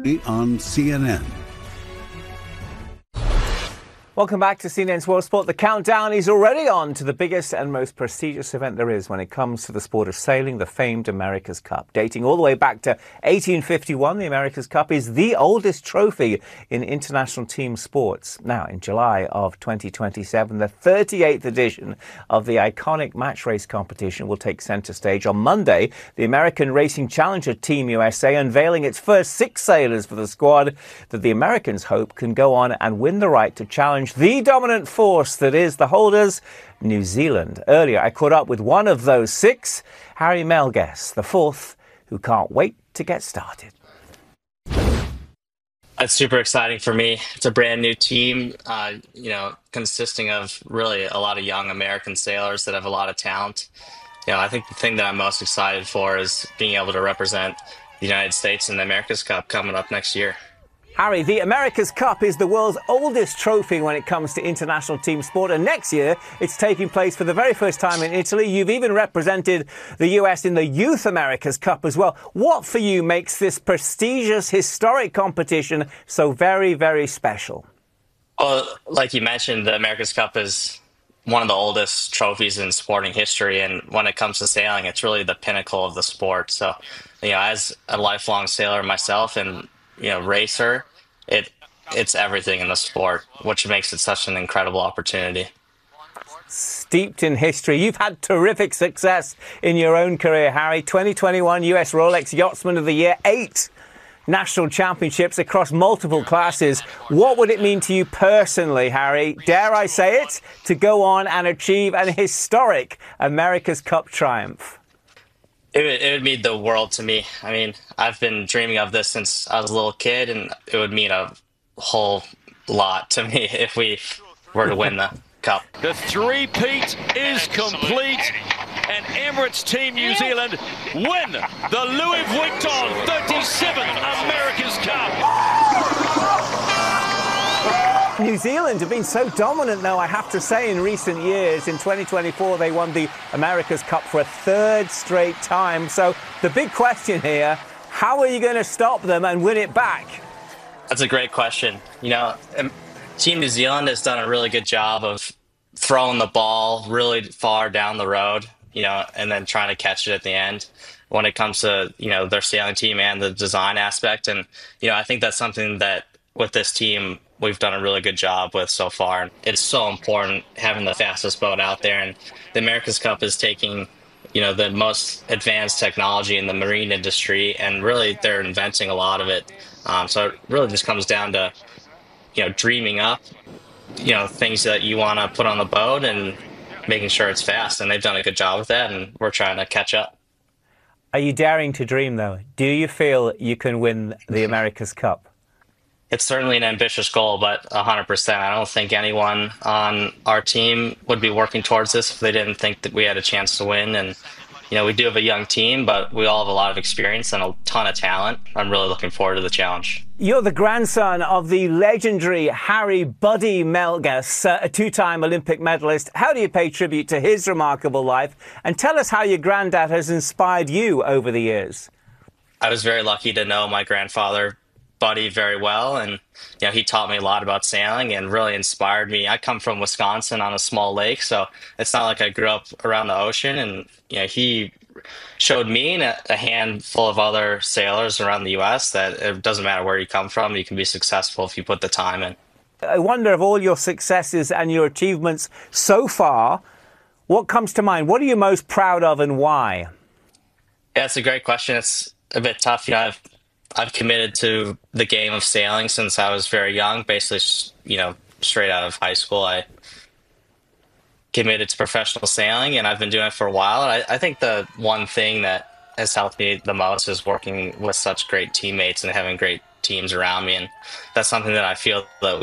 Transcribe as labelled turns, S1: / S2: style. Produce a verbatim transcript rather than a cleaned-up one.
S1: on C N N.
S2: Welcome back to C N N's World Sport. The countdown is already on to the biggest and most prestigious event there is when it comes to the sport of sailing, the famed America's Cup. Dating all the way back to eighteen fifty-one, the America's Cup is the oldest trophy in international team sports. Now, in July of twenty twenty-seven, the thirty-eighth edition of the iconic match race competition will take centre stage. On Monday, the American Racing Challenger Team U S A unveiling its first six sailors for the squad that the Americans hope can go on and win the right to challenge the dominant force that is the holders, New Zealand. Earlier, I caught up with one of those six, Harry Melges, the fourth, who can't wait to get started.
S3: It's super exciting for me. It's a brand new team, uh, you know, consisting of really a lot of young American sailors that have a lot of talent. You know, I think the thing that I'm most excited for is being able to represent the United States in the America's Cup coming up next year.
S2: Harry, the America's Cup is the world's oldest trophy when it comes to international team sport, and next year it's taking place for the very first time in Italy. You've even represented the U S in the Youth America's Cup as well. What for you makes this prestigious, historic competition so very, very special?
S3: Well, like you mentioned, the America's Cup is one of the oldest trophies in sporting history, and when it comes to sailing, it's really the pinnacle of the sport. So, you know, as a lifelong sailor myself and you know, racer, it it's everything in the sport, which makes it such an incredible opportunity.
S2: Steeped in history, you've had terrific success in your own career, Harry. twenty twenty-one U S Rolex Yachtsman of the Year, eight national championships across multiple classes. What would it mean to you personally, Harry, dare I say it, to go on and achieve an historic America's Cup triumph?
S3: It would, it would mean the world to me. I mean, I've been dreaming of this since I was a little kid, and it would mean a whole lot to me if we were to win the Cup.
S4: The three-peat is complete, and Emirates Team New Zealand win the Louis Vuitton thirty-seventh America's Cup.
S2: New Zealand have been so dominant, though, I have to say, in recent years. In twenty twenty-four, they won the America's Cup for a third straight time. So the big question here, how are you going to stop them and win it back?
S3: That's a great question. You know, Team New Zealand has done a really good job of throwing the ball really far down the road, you know, and then trying to catch it at the end when it comes to, you know, their sailing team and the design aspect. And, you know, I think that's something that with this team, we've done a really good job with so far. It's so important having the fastest boat out there, and the America's Cup is taking, you know, the most advanced technology in the marine industry, and really they're inventing a lot of it. Um, so it really just comes down to, you know, dreaming up, you know, things that you want to put on the boat and making sure it's fast, and they've done a good job with that, and we're trying to catch up.
S2: Are you daring to dream, though? Do you feel you can win the America's Cup?
S3: It's certainly an ambitious goal, but one hundred percent. I don't think anyone on our team would be working towards this if they didn't think that we had a chance to win. And, you know, we do have a young team, but we all have a lot of experience and a ton of talent. I'm really looking forward to the challenge.
S2: You're the grandson of the legendary Harry Buddy Melges, uh, a two-time Olympic medalist. How do you pay tribute to his remarkable life? And tell us how your granddad has inspired you over the years.
S3: I was very lucky to know my grandfather, Buddy, very well, and you know, he taught me a lot about sailing and really inspired me. I come from Wisconsin on a small lake, so it's not like I grew up around the ocean, and you know, he showed me and a, a handful of other sailors around the U S that it doesn't matter where you come from, you can be successful if you put the time in.
S2: I wonder, of all your successes and your achievements so far, what comes to mind? What are you most proud of and why?
S3: Yeah, it's a great question. It's a bit tough. You know, I've I've committed to the game of sailing since I was very young, basically, you know, straight out of high school. I committed to professional sailing, and I've been doing it for a while. And I, I think the one thing that has helped me the most is working with such great teammates and having great teams around me. And that's something that I feel that